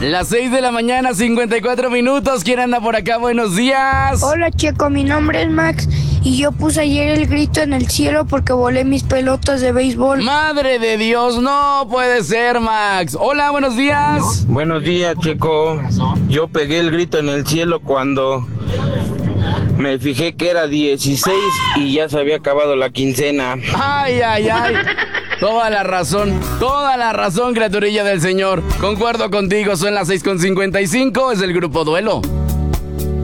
Las 6 de la mañana, 54 minutos. ¿Quién anda por acá? Buenos días. Hola, Checo, mi nombre es Max y yo puse ayer el grito en el cielo porque volé mis pelotas de béisbol. Madre de Dios, no puede ser, Max. Hola, buenos días. Buenos días, Checo. Yo pegué el grito en el cielo cuando me fijé que era 16 y ya se había acabado la quincena. Ay, ay, ay. Toda la razón, criaturilla del Señor. Concuerdo contigo, son las 6:55, es el Grupo Duelo.